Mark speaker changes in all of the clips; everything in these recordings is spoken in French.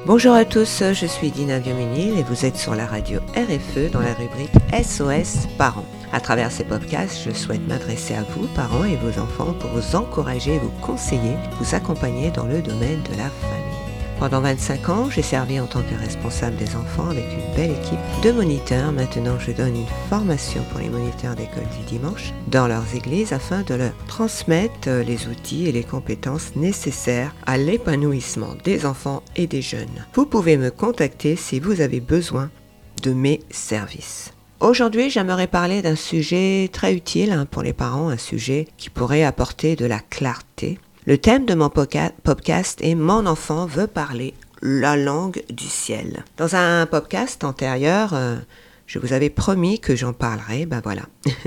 Speaker 1: Bonjour à tous, je suis Dina Vioménil et vous êtes sur la radio RFE dans la rubrique SOS Parents. À travers ces podcasts, je souhaite m'adresser à vous, parents et vos enfants, pour vous encourager, vous conseiller, vous accompagner dans le domaine de la famille. Pendant 25 ans, j'ai servi en tant que responsable des enfants avec une belle équipe de moniteurs. Maintenant, je donne une formation pour les moniteurs d'école du dimanche dans leurs églises afin de leur transmettre les outils et les compétences nécessaires à l'épanouissement des enfants et des jeunes. Vous pouvez me contacter si vous avez besoin de mes services. Aujourd'hui, j'aimerais parler d'un sujet très utile pour les parents, un sujet qui pourrait apporter de la clarté. Le thème de mon podcast est « Mon enfant veut parler la langue du ciel ». Dans un podcast antérieur, je vous avais promis que j'en parlerai, ben voilà.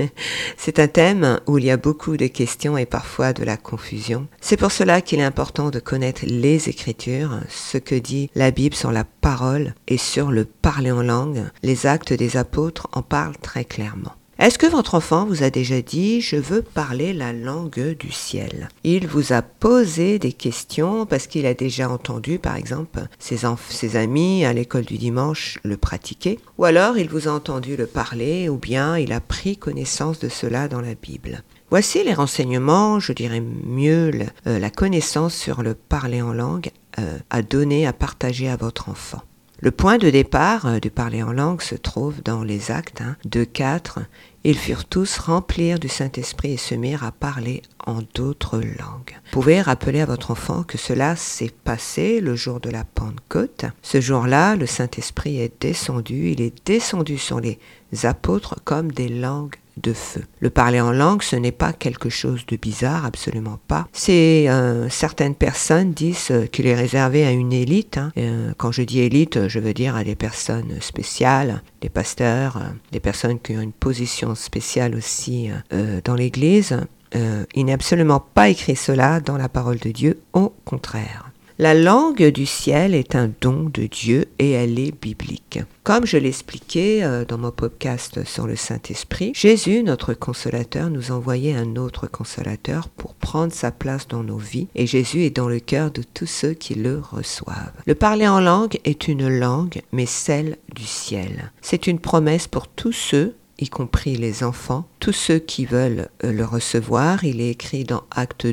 Speaker 1: C'est un thème où il y a beaucoup de questions et parfois de la confusion. C'est pour cela qu'il est important de connaître les Écritures, ce que dit la Bible sur la parole et sur le parler en langue. Les Actes des Apôtres en parlent très clairement. Est-ce que votre enfant vous a déjà dit « Je veux parler la langue du ciel » ? Il vous a posé des questions parce qu'il a déjà entendu, par exemple, ses amis à l'école du dimanche le pratiquer, ou alors il vous a entendu le parler, ou bien il a pris connaissance de cela dans la Bible. Voici les renseignements, je dirais mieux la connaissance sur le parler en langue à donner, à partager à votre enfant. Le point de départ du parler en langue se trouve dans les Actes 2:4. Ils furent tous remplis du Saint-Esprit et se mirent à parler en d'autres langues. Vous pouvez rappeler à votre enfant que cela s'est passé le jour de la Pentecôte. Ce jour-là, le Saint-Esprit est descendu. Il est descendu sur les apôtres comme des langues de feu. Le parler en langue, ce n'est pas quelque chose de bizarre, absolument pas. Certaines personnes disent qu'il est réservé à une élite. Quand je dis élite, je veux dire à des personnes spéciales, des pasteurs, des personnes qui ont une position spéciale aussi dans l'Église. Il n'est absolument pas écrit cela dans la parole de Dieu, au contraire. La langue du ciel est un don de Dieu et elle est biblique. Comme je l'expliquais dans mon podcast sur le Saint-Esprit, Jésus, notre consolateur, nous envoyait un autre consolateur pour prendre sa place dans nos vies et Jésus est dans le cœur de tous ceux qui le reçoivent. Le parler en langue est une langue, mais celle du ciel. C'est une promesse pour tous ceux, y compris les enfants, tous ceux qui veulent le recevoir. Il est écrit dans Acte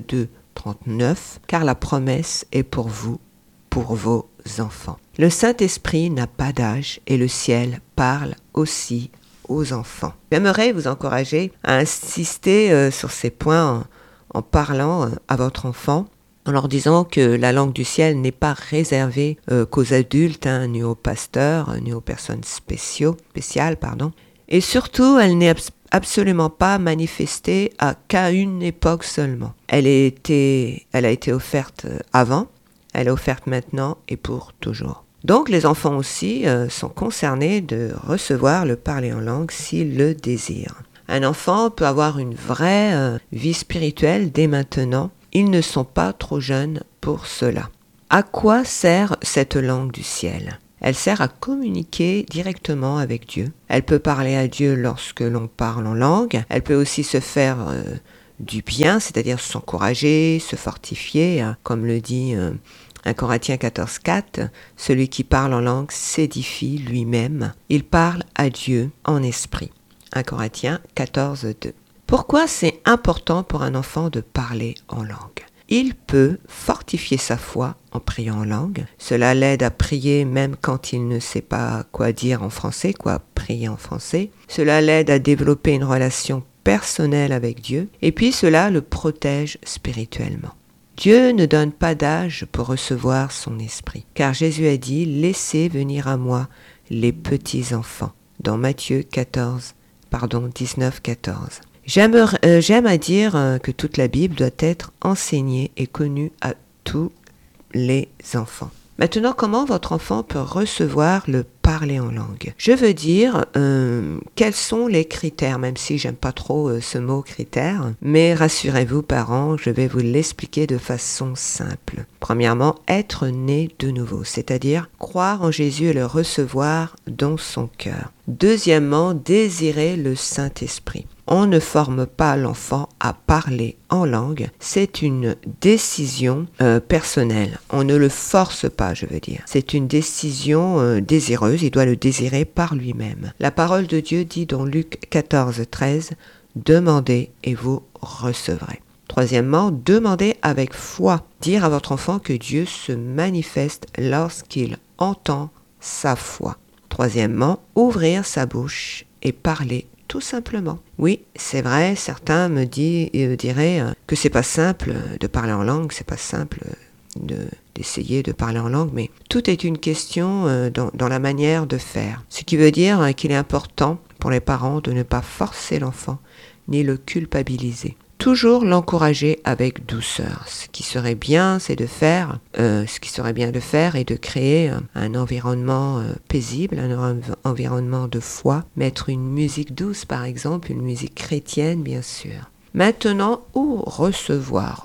Speaker 1: 2:39, car la promesse est pour vous, pour vos enfants. Le Saint-Esprit n'a pas d'âge et le ciel parle aussi aux enfants. J'aimerais vous encourager à insister sur ces points en parlant à votre enfant, en leur disant que la langue du ciel n'est pas réservée qu'aux adultes, ni aux pasteurs, ni aux personnes spéciales. Et surtout, elle n'est absolument pas manifestée qu'à une époque seulement. Elle a été offerte avant, elle est offerte maintenant et pour toujours. Donc les enfants aussi sont concernés de recevoir le parler en langue s'ils le désirent. Un enfant peut avoir une vraie vie spirituelle dès maintenant. Ils ne sont pas trop jeunes pour cela. À quoi sert cette langue du ciel ? Elle sert à communiquer directement avec Dieu. Elle peut parler à Dieu lorsque l'on parle en langue. Elle peut aussi se faire du bien, c'est-à-dire s'encourager, se fortifier, comme le dit 1 Corinthiens 14:4. Celui qui parle en langue s'édifie lui-même. Il parle à Dieu en esprit. 1 Corinthiens 14:2. Pourquoi c'est important pour un enfant de parler en langue ? Il peut fortifier sa foi en priant en langue. Cela l'aide à prier même quand il ne sait pas quoi dire en français, prier en français. Cela l'aide à développer une relation personnelle avec Dieu. Et puis cela le protège spirituellement. Dieu ne donne pas d'âge pour recevoir son esprit. Car Jésus a dit « Laissez venir à moi les petits enfants » dans Matthieu 19:14. J'aime à dire que toute la Bible doit être enseignée et connue à tous les enfants. Maintenant, comment votre enfant peut recevoir le parler en langue ? Je veux dire, quels sont les critères, même si j'aime pas trop ce mot critère, mais rassurez-vous parents, je vais vous l'expliquer de façon simple. Premièrement, être né de nouveau, c'est-à-dire croire en Jésus et le recevoir dans son cœur. Deuxièmement, désirer le Saint-Esprit. On ne forme pas l'enfant à parler en langue, c'est une décision personnelle. On ne le force pas, je veux dire. C'est une décision désireuse, il doit le désirer par lui-même. La parole de Dieu dit dans Luc 14, 13, « Demandez et vous recevrez ». Troisièmement, demandez avec foi. Dire à votre enfant que Dieu se manifeste lorsqu'il entend sa foi. Troisièmement, ouvrir sa bouche et parler tout simplement. Oui, c'est vrai, certains me diraient que c'est pas simple de parler en langue, c'est pas simple d'essayer de parler en langue, mais tout est une question dans la manière de faire. Ce qui veut dire qu'il est important pour les parents de ne pas forcer l'enfant, ni le culpabiliser. Toujours l'encourager avec douceur. Ce qui serait bien, c'est de faire, est de créer un environnement paisible, un environnement de foi, mettre une musique douce par exemple, une musique chrétienne bien sûr. Maintenant, où recevoir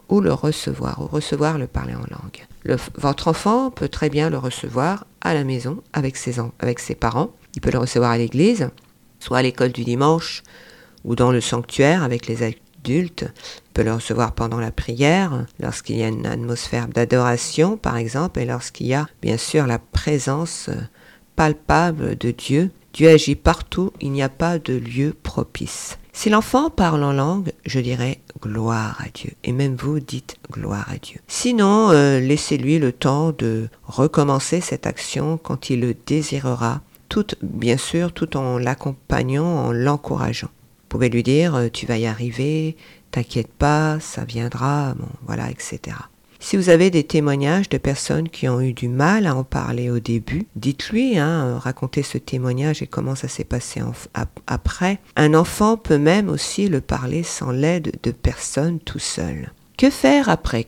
Speaker 1: le parler en langue. Votre enfant peut très bien le recevoir à la maison avec ses parents. Il peut le recevoir à l'église, soit à l'école du dimanche ou dans le sanctuaire avec les adultes. Il peut le recevoir pendant la prière, lorsqu'il y a une atmosphère d'adoration par exemple, et lorsqu'il y a bien sûr la présence palpable de Dieu. Dieu agit partout, il n'y a pas de lieu propice. Si l'enfant parle en langue, je dirais gloire à Dieu. Et même vous dites gloire à Dieu. Sinon, laissez-lui le temps de recommencer cette action quand il le désirera, bien sûr, tout en l'accompagnant, en l'encourageant. Vous pouvez lui dire, tu vas y arriver, t'inquiète pas, ça viendra, bon, voilà, etc. Si vous avez des témoignages de personnes qui ont eu du mal à en parler au début, dites-lui, racontez ce témoignage et comment ça s'est passé après. Un enfant peut même aussi le parler sans l'aide de personne tout seul. Que faire après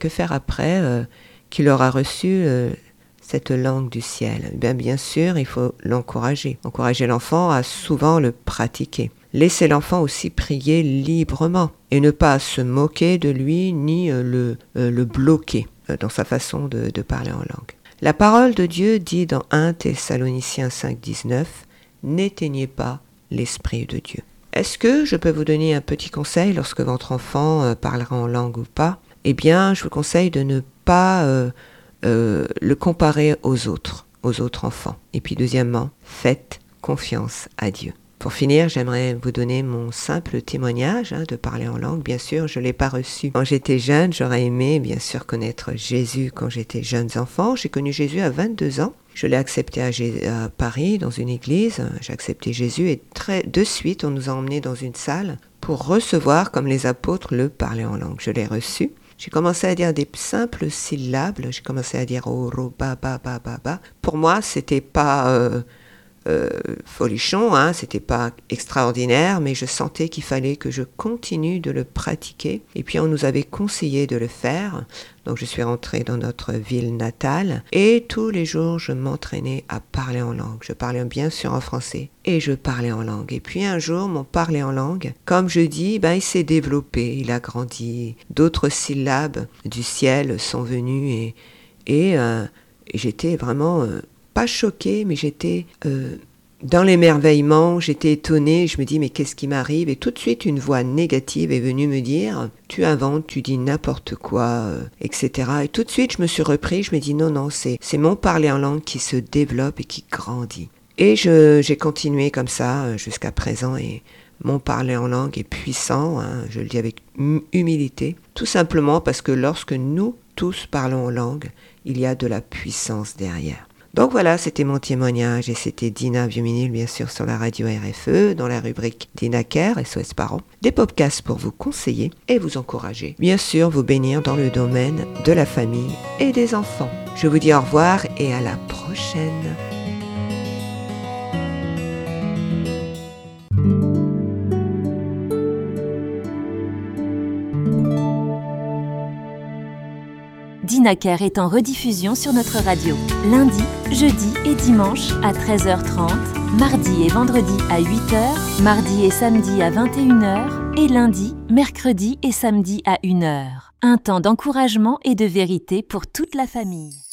Speaker 1: qu'il aura reçu cette langue du ciel? Bien sûr, il faut l'encourager. Encourager l'enfant à souvent le pratiquer. Laissez l'enfant aussi prier librement et ne pas se moquer de lui ni le bloquer dans sa façon de parler en langue. La parole de Dieu dit dans 1 Thessaloniciens 5, 19 « N'éteignez pas l'Esprit de Dieu ». Est-ce que je peux vous donner un petit conseil lorsque votre enfant parlera en langue ou pas? Eh bien, je vous conseille de ne pas le comparer aux autres enfants. Et puis deuxièmement, faites confiance à Dieu. Pour finir, j'aimerais vous donner mon simple témoignage de parler en langue. Bien sûr, je ne l'ai pas reçu quand j'étais jeune. J'aurais aimé, bien sûr, connaître Jésus quand j'étais jeune enfant. J'ai connu Jésus à 22 ans. Je l'ai accepté à Paris, dans une église. J'ai accepté Jésus et de suite, on nous a emmenés dans une salle pour recevoir, comme les apôtres, le parler en langue. Je l'ai reçu. J'ai commencé à dire des simples syllabes. J'ai commencé à dire « oro, ba, ba, ba, ba, ba ». Pour moi, c'était pas... folichon, c'était pas extraordinaire, mais je sentais qu'il fallait que je continue de le pratiquer. Et puis on nous avait conseillé de le faire, donc je suis rentrée dans notre ville natale et tous les jours je m'entraînais à parler en langue. Je parlais bien sûr en français et je parlais en langue. Et puis un jour mon parler en langue, comme je dis, il s'est développé, il a grandi. D'autres syllabes du ciel sont venues et j'étais vraiment pas choquée, mais j'étais dans l'émerveillement, j'étais étonnée, je me dis mais qu'est-ce qui m'arrive? Et tout de suite une voix négative est venue me dire tu inventes, tu dis n'importe quoi, etc. Et tout de suite je me suis repris, je me dis non, c'est mon parler en langue qui se développe et qui grandit. Et j'ai continué comme ça jusqu'à présent et mon parler en langue est puissant, je le dis avec humilité, tout simplement parce que lorsque nous tous parlons en langue, il y a de la puissance derrière. Donc voilà, c'était mon témoignage et c'était Dina Vieux-Ménil, bien sûr, sur la radio RFE, dans la rubrique Dina Care, SOS Parents. Des podcasts pour vous conseiller et vous encourager. Bien sûr, vous bénir dans le domaine de la famille et des enfants. Je vous dis au revoir et à la prochaine.
Speaker 2: Dina Care est en rediffusion sur notre radio. Lundi, jeudi et dimanche à 13h30, mardi et vendredi à 8h, mardi et samedi à 21h et lundi, mercredi et samedi à 1h. Un temps d'encouragement et de vérité pour toute la famille.